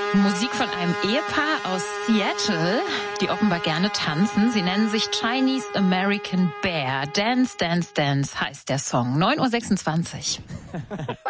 Musik von einem Ehepaar aus Seattle, die offenbar gerne tanzen. Sie nennen sich Chinese American Bear. Dance, Dance, Dance heißt der Song. 9:26 Uhr.